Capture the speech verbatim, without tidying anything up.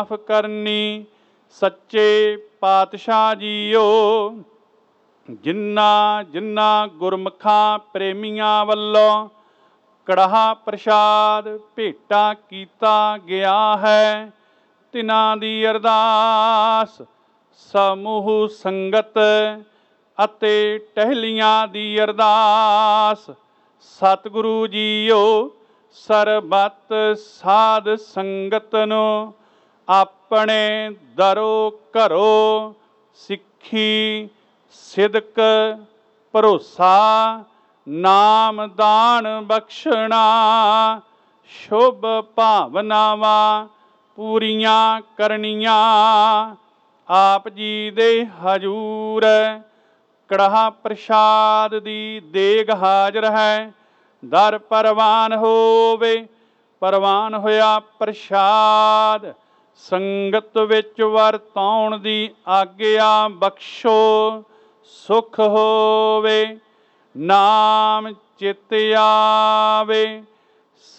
माफ करनी सच्चे पातशाह जीओ। जिन्ना जिन्ना गुरमुखां प्रेमियां वल्लों कड़ाहा प्रसाद भेटा कीता गया है, तिन्हां दी अरदास समूह संगत अते टहलियां दी अरदास। सतगुरु जीओ सरबत साध संगत नूं अपने दरो घरो सिक्खी सिदक भरोसा नाम दान बख्शना। शुभ भावनावां पूरियां करनियां आप जी दे हजूर। कड़ाहा प्रसाद दी देग हाजर है, दर परवान होवे। परवान होया प्रसाद संगत विच वरताउण दी आग्या बख्शो। सुख होवे नाम चित आवे,